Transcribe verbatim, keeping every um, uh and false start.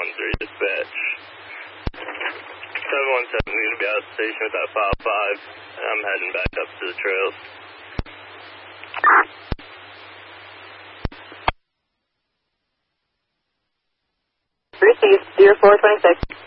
one three dispatch. seven one seven, going to be out of station with that five five. I'm heading back up to the trails. Received, zero four twenty-six.